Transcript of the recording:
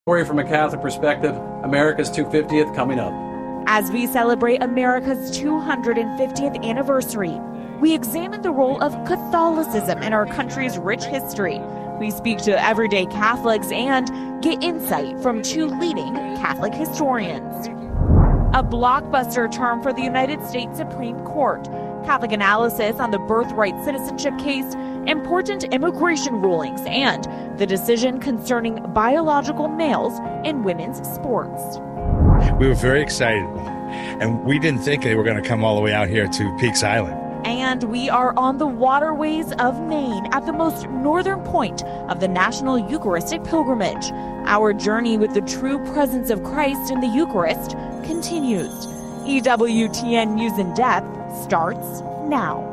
Story from a Catholic perspective, America's 250th coming up. As we celebrate America's 250th anniversary, we examine the role of Catholicism in our country's rich history. We speak to everyday Catholics and get insight from two leading Catholic historians. A blockbuster term for the United States Supreme Court. Catholic analysis on the birthright citizenship case, important immigration rulings, and the decision concerning biological males in women's sports. We were very excited, and we didn't think they were going to come all the way out here to Peaks Island. And we are on the waterways of Maine at the most northern point of the National Eucharistic Pilgrimage. Our journey with the true presence of Christ in the Eucharist continues. EWTN News in Depth starts now.